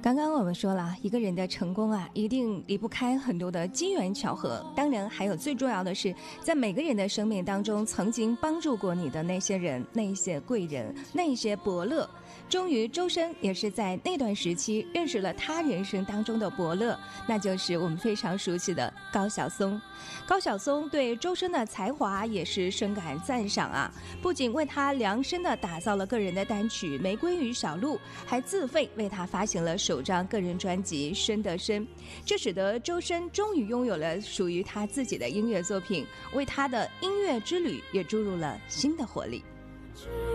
刚刚我们说了，一个人的成功啊，一定离不开很多的机缘巧合。当然，还有最重要的是，在每个人的生命当中，曾经帮助过你的那些人、那些贵人、那些伯乐。终于，周深也是在那段时期认识了他人生当中的伯乐，那就是我们非常熟悉的高晓松。高晓松对周深的才华也是深感赞赏啊，不仅为他量身的打造了个人的单曲《玫瑰与小鹿》，还自费为他发行了首张个人专辑《深的深》，这使得周深终于拥有了属于他自己的音乐作品，为他的音乐之旅也注入了新的活力。